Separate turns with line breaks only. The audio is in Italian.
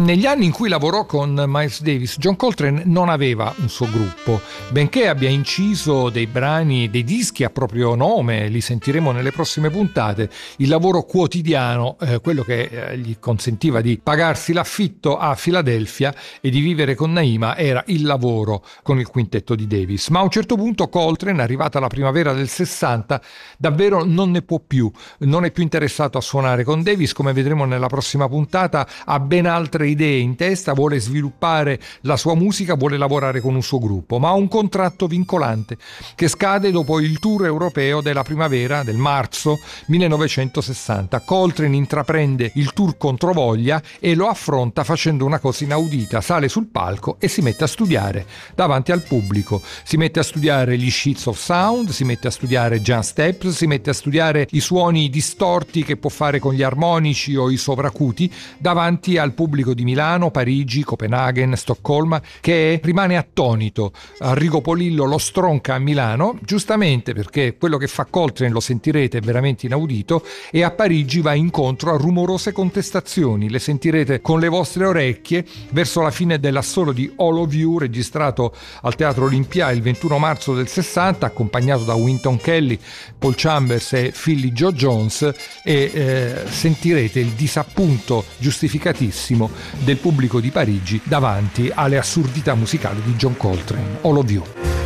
Negli anni in cui lavorò con Miles Davis, John Coltrane non aveva un suo gruppo, benché abbia inciso dei brani, dei dischi a proprio nome, li sentiremo nelle prossime puntate. Il lavoro quotidiano, quello che gli consentiva di pagarsi l'affitto a Filadelfia e di vivere con Naima, era il lavoro con il quintetto di Davis. Ma a un certo punto Coltrane, arrivata la primavera del 60, davvero non ne può più, non è più interessato a suonare con Davis. Come vedremo nella prossima puntata, ha ben altre idee in testa, vuole sviluppare la sua musica, vuole lavorare con un suo gruppo, ma ha un contratto vincolante che scade dopo il tour europeo della primavera, del marzo 1960. Coltrane intraprende il tour controvoglia e lo affronta facendo una cosa inaudita: sale sul palco e si mette a studiare davanti al pubblico, si mette a studiare gli sheets of sound, si mette a studiare jump steps, si mette a studiare i suoni distorti che può fare con gli armonici o i sovracuti davanti al pubblico di Milano, Parigi, Copenaghen, Stoccolma, che rimane attonito. Arrigo Polillo lo stronca a Milano, giustamente, perché quello che fa Coltrane, lo sentirete, è veramente inaudito, e a Parigi va incontro a rumorose contestazioni. Le sentirete con le vostre orecchie verso la fine dell'assolo di All of You, registrato al Teatro Olympia il 21 marzo del 60, accompagnato da Wynton Kelly, Paul Chambers e Philly Joe Jones, e sentirete il disappunto giustificatissimo del pubblico di Parigi davanti alle assurdità musicali di John Coltrane. All of You.